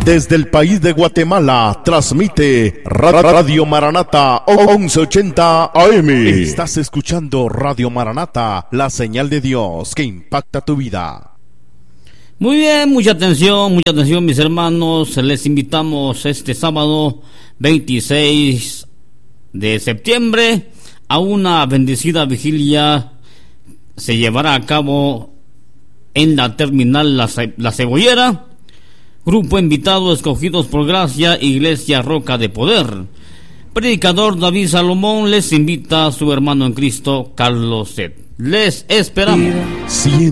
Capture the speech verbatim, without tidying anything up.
Desde el país de Guatemala transmite Radio Maranata once ochenta A M. Estás escuchando Radio Maranata, la señal de Dios que impacta tu vida. Muy bien, mucha atención, mucha atención mis hermanos. Les invitamos este sábado veintiséis de septiembre a una bendecida vigilia. Se llevará a cabo en la terminal La, Ce- la Cebollera. Grupo invitado escogidos por gracia, Iglesia Roca de Poder. Predicador David Salomón les invita a su hermano en Cristo, Carlos Zet. Les esperamos. Siente